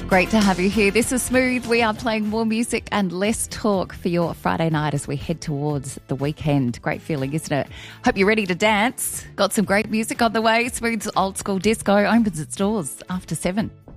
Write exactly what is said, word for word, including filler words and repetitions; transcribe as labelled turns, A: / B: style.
A: Great to have you here. This is Smooth. We are playing more music and less talk for your Friday night as we head towards the weekend. Great feeling, isn't it? Hope you're ready to dance. Got some great music on the way. Smooth's Old School Disco opens its doors after seven.